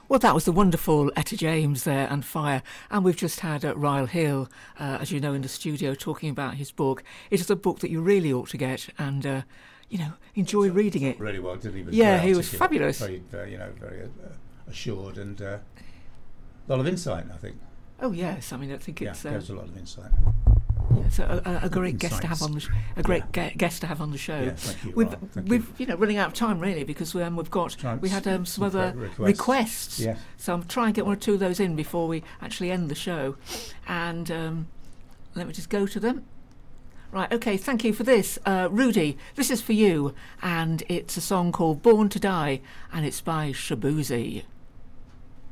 Well, that was the wonderful Etta James there and Fire. And we've just had Ryle Hill, as you know, in the studio talking about his book. It is a book that you really ought to get and, enjoy reading it. Really well, didn't even. Yeah, he was fabulous. Very, very assured and a lot of insight, I think. Oh, yes. I mean, I think it's... there's a lot of insight. Yeah, so a great guest to have on the guest to have on the show. Yeah, thank you. We've running out of time really because we had some other requests. Yes. So I'm trying to get one or two of those in before we actually end the show, and let me just go to them. Right, okay, thank you for this. Rudy, this is for you, and it's a song called Born to Die, and it's by Shabuzi.